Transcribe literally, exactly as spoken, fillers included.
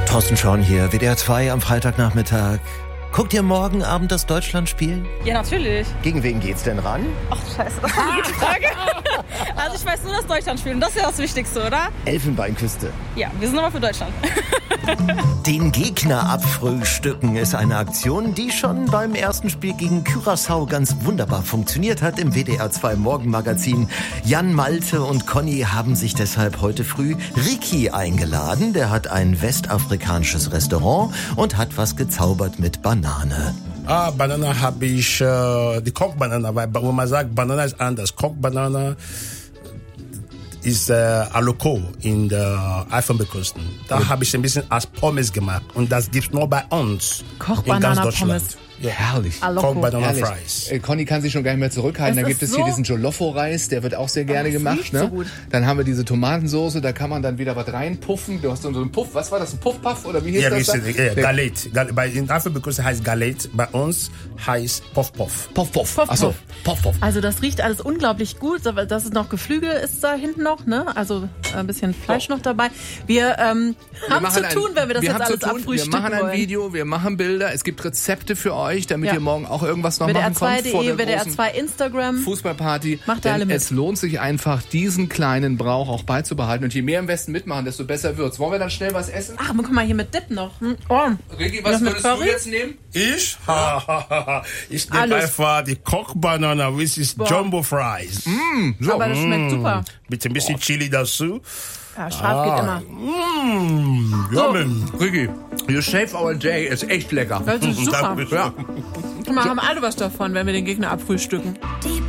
Thorsten Schorn hier, W D R zwei am Freitagnachmittag. Guckt ihr morgen Abend das Deutschlandspiel? Ja, natürlich. Gegen wen geht's denn ran? Ach, scheiße, das ist eine gute Frage. Also ich weiß nur, dass Deutschland spielt und das ist ja das Wichtigste, oder? Elfenbeinküste. Ja, wir sind aber für Deutschland. Den Gegner abfrühstücken ist eine Aktion, die schon beim ersten Spiel gegen Curaçao ganz wunderbar funktioniert hat im W D R zwei Morgenmagazin. Jan, Malte und Conny haben sich deshalb heute früh Ricky eingeladen. Der hat ein westafrikanisches Restaurant und hat was gezaubert mit Banane. Ah, Banana habe ich, äh, die Kochbanana, weil wenn man sagt, Banana ist anders. Kochbanana ist äh, Aloko in der Elfenbeinküste. Da habe ich ein bisschen als Pommes gemacht und das gibt's nur bei uns in ganz Deutschland. Ja. Herrlich. Kochbanana Fries. Äh, Conny kann sich schon gar nicht mehr zurückhalten. Das da gibt ist es hier so diesen Jolofo-Reis, der wird auch sehr gerne das gemacht. riecht Ne? so gut. Dann haben wir diese Tomatensoße, da kann man dann wieder was reinpuffen. Du hast so einen Puff, was war das, ein Puffpuff oder wie hieß Ja, das? das da? ist, ja, Galet. Gal- Bei in Elfenbeinküste heißt Galet, bei uns heißt Puff Puff. Puff, Puff. Puff, Achso, Puff. Puff, Puff. Also das riecht alles unglaublich gut. Das ist noch Geflügel ist da hinten noch, ne? Also ein bisschen Fleisch noch dabei. Wir ähm, haben zu ein- tun, wenn wir das wir jetzt haben alles zu tun, abfrühstücken Wir machen ein wollen. Video, wir machen Bilder, es gibt Rezepte für euch, damit Ja. ihr morgen auch irgendwas noch W D R machen zwei könnt vor punkt de, der W D R großen zwei Instagram. Fußballparty. Macht ihr Denn alle mit. es lohnt sich einfach, diesen kleinen Brauch auch beizubehalten. Und je mehr im Westen mitmachen, desto besser wird's. Wollen wir dann schnell was essen? Ach, guck mal hier mit Dip noch. Hm. Oh. Ricky, was was mit würdest du Curry? jetzt nehmen? Ich? Ha, ha, ha, ha. Ich nehme Alles. einfach die Kochbanana, which is Jumbo Fries. So. Aber das schmeckt super. Mit ein bisschen Chili dazu. Ja, scharf geht immer. Mmh, yummy. Ricky, your Shave Our Day ist echt lecker. Das ist super. Dankeschön. Ja. Guck mal, haben alle was davon, wenn wir den Gegner abfrühstücken. Die